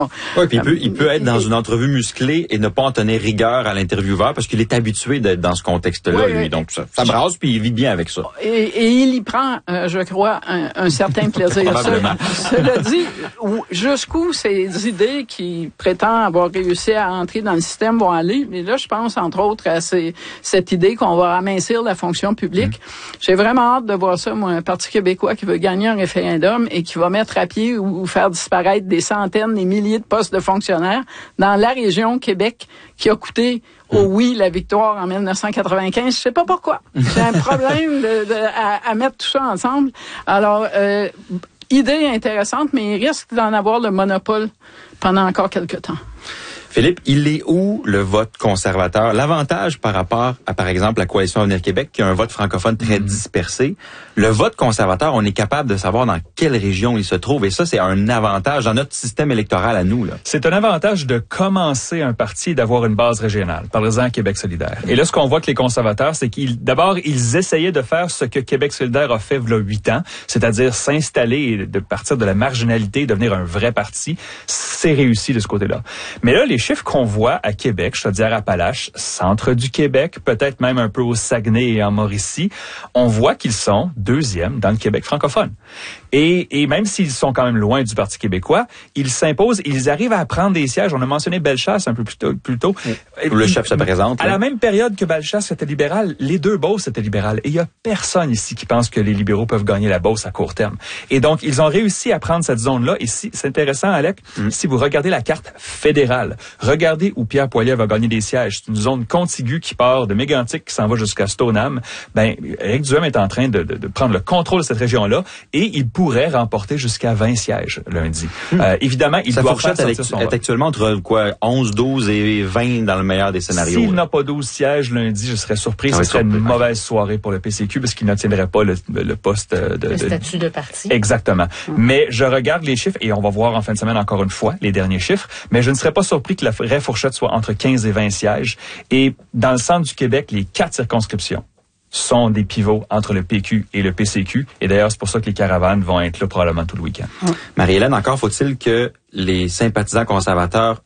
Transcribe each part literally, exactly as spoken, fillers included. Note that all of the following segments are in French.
Oui, puis il peut, il peut être dans une entrevue musclée et ne pas en tenir rigueur à l'intervieweur parce qu'il est habitué d'être dans ce contexte-là, oui, lui. Donc, ça, ça brasse puis il vit bien avec ça. Et, et il y prend, euh, je crois, un, un certain plaisir. Probablement. Cela dit, jusqu'où ces idées qui prétendent avoir réussi à entrer dans le système vont aller, mais là, je pense, entre autres, à ces, cette idée qu'on va amincir la fonction publique. Mmh. J'ai vraiment hâte de voir ça, moi, un Parti québécois qui veut gagner un référendum et qui va mettre à pied ou, ou faire disparaître des centaines, des milliers de postes de fonctionnaires dans la région Québec qui a coûté au oui la victoire en dix-neuf cent quatre-vingt-quinze. Je sais pas pourquoi. J'ai un problème de, de, à, à mettre tout ça ensemble. Alors, euh, idée intéressante, mais il risque d'en avoir le monopole pendant encore quelques temps. Philippe, il est où le vote conservateur? L'avantage par rapport à, par exemple, la Coalition Avenir Québec, qui a un vote francophone très mmh. dispersé, le vote conservateur, on est capable de savoir dans quelle région il se trouve. Et ça, c'est un avantage dans notre système électoral à nous, là. C'est un avantage de commencer un parti et d'avoir une base régionale. Parlez-en à Québec solidaire. Et là, ce qu'on voit que les conservateurs, c'est qu'ils, d'abord, ils essayaient de faire ce que Québec solidaire a fait il y a huit ans, c'est-à-dire s'installer et de partir de la marginalité, devenir un vrai parti. C'est réussi de ce côté-là. Mais là, les chiffres qu'on voit à Québec, Chaudière-Appalaches, centre du Québec, peut-être même un peu au Saguenay et en Mauricie, on voit qu'ils sont deuxièmes dans le Québec francophone. Et, et même s'ils sont quand même loin du Parti québécois, ils s'imposent, ils arrivent à prendre des sièges. On a mentionné Bellechasse un peu plus tôt. Plus tôt. Le chef se présente. À là. la même période que Bellechasse était libéral, les deux Beauces étaient libérales. Et il y a personne ici qui pense que les libéraux peuvent gagner la Beauce à court terme. Et donc, ils ont réussi à prendre cette zone-là. Et si, c'est intéressant, Alec, mm. si vous regardez la carte fédérale, regardez où Pierre Poilievre va gagner des sièges. C'est une zone contiguë qui part de Mégantic, qui s'en va jusqu'à Stoneham. Ben, Éric Duhem est en train de, de, de prendre le contrôle de cette région-là et il pourrait remporter jusqu'à vingt sièges lundi. Hmm. Euh, évidemment, il Sa doit fourchette faire est, est actuellement entre quoi, onze, douze et vingt dans le meilleur des scénarios. S'il n'a pas douze sièges lundi, je serais surpris. Ah, Ce serait surpris. une mauvaise soirée pour le P C Q parce qu'il n'obtiendrait pas le, le poste de... Le de, statut de parti. Exactement. Hmm. Mais je regarde les chiffres et on va voir en fin de semaine encore une fois les derniers chiffres. Mais je ne serais pas surpris que la vraie fourchette soit entre quinze et vingt sièges. Et dans le centre du Québec, les quatre circonscriptions sont des pivots entre le P Q et le P C Q. Et d'ailleurs, c'est pour ça que les caravanes vont être là probablement tout le week-end. Marie-Hélène, encore faut-il que les sympathisants conservateurs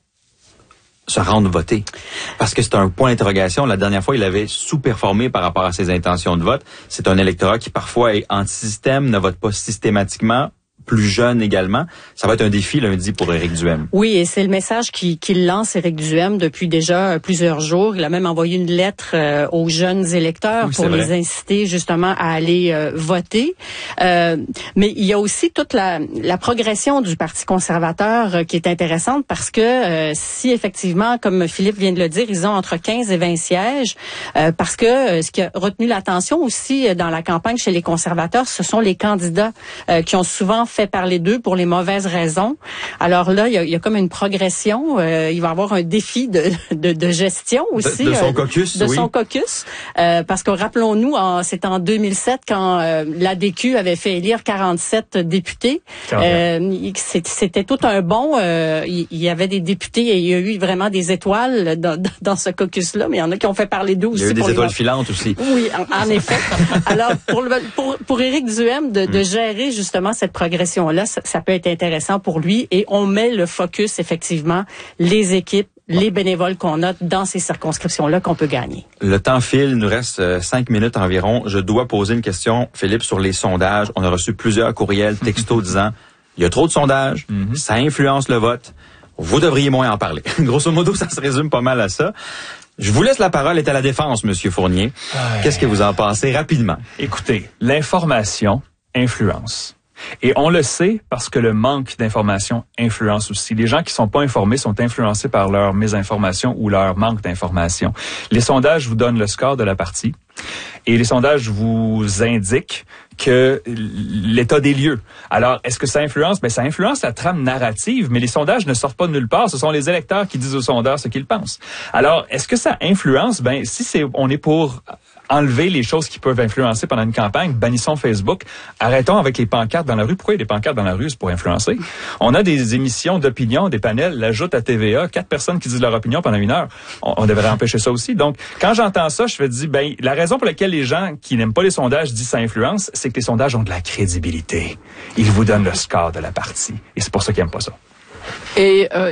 se rendent voter. Parce que c'est un point d'interrogation. La dernière fois, il avait sous-performé par rapport à ses intentions de vote. C'est un électorat qui parfois est anti-système, ne vote pas systématiquement, plus jeune également. Ça va être un défi lundi pour Éric Duhem. Oui, et c'est le message qu'il qui lance, Éric Duhem, depuis déjà plusieurs jours. Il a même envoyé une lettre euh, aux jeunes électeurs oui, pour les inciter justement à aller euh, voter. Euh, mais il y a aussi toute la, la progression du Parti conservateur euh, qui est intéressante parce que euh, si effectivement, comme Philippe vient de le dire, ils ont entre quinze et vingt sièges, euh, parce que euh, ce qui a retenu l'attention aussi euh, dans la campagne chez les conservateurs, ce sont les candidats euh, qui ont souvent fait parler d'eux pour les mauvaises raisons. Alors là, il y a, il y a comme une progression. Euh, il va y avoir un défi de, de, de gestion aussi. De, de son caucus, euh, De oui. son caucus. Euh, parce que rappelons-nous, en, c'était en deux mille sept quand euh, l'A D Q avait fait élire quarante-sept députés. Euh, c'était tout un bon. Euh, il, il y avait des députés et il y a eu vraiment des étoiles dans, dans ce caucus-là, mais il y en a qui ont fait parler d'eux aussi. Il y a eu des étoiles les... filantes aussi. Oui, en, en effet. Alors, pour, le, pour, pour Éric Duhem, de, de gérer justement cette progression là, ça, ça peut être intéressant pour lui et on met le focus effectivement les équipes, les bénévoles qu'on a dans ces circonscriptions-là qu'on peut gagner. Le temps file, il nous reste euh, cinq minutes environ. Je dois poser une question, Philippe, sur les sondages. On a reçu plusieurs courriels, textos disant il y a trop de sondages, mm-hmm. ça influence le vote. Vous devriez moins en parler. Grosso modo, ça se résume pas mal à ça. Je vous laisse la parole, est à la défense, Monsieur Fournier. Ouais. Qu'est-ce que vous en pensez rapidement? Écoutez, l'information influence. Et on le sait parce que le manque d'information influence aussi. Les gens qui sont pas informés sont influencés par leur mésinformation ou leur manque d'information. Les sondages vous donnent le score de la partie et les sondages vous indiquent que l'état des lieux. Alors, est-ce que ça influence? Ben, ça influence la trame narrative, mais les sondages ne sortent pas de nulle part. Ce sont les électeurs qui disent aux sondeurs ce qu'ils pensent. Alors, est-ce que ça influence? Ben, si c'est, on est pour enlever les choses qui peuvent influencer pendant une campagne, bannissons Facebook, arrêtons avec les pancartes dans la rue. Pourquoi il y a des pancartes dans la rue? C'est pour influencer. On a des émissions d'opinion, des panels, l'ajoute à T V A, quatre personnes qui disent leur opinion pendant une heure. On, on devrait empêcher ça aussi. Donc, quand j'entends ça, je me dis, ben, la raison pour laquelle les gens qui n'aiment pas les sondages disent ça influence, c'est que les sondages ont de la crédibilité. Ils vous donnent le score de la partie. Et c'est pour ça qu'ils n'aiment pas ça. Et euh,